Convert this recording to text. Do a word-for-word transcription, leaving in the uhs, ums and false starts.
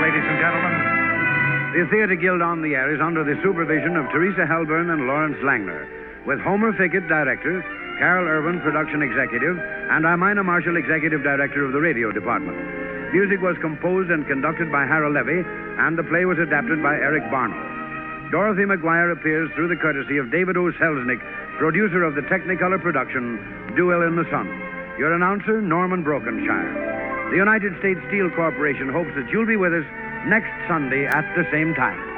ladies and gentlemen. The Theatre Guild on the Air is under the supervision of Teresa Helburn and Lawrence Langner, with Homer Fickett, director, Carol Irvin, production executive, and Amina Marshall, executive director of the radio department. Music was composed and conducted by Harold Levy, and the play was adapted by Eric Barnell. Dorothy McGuire appears through the courtesy of David O. Selznick, producer of the Technicolor production, Duel in the Sun. Your announcer, Norman Brokenshire. The United States Steel Corporation hopes that you'll be with us next Sunday at the same time.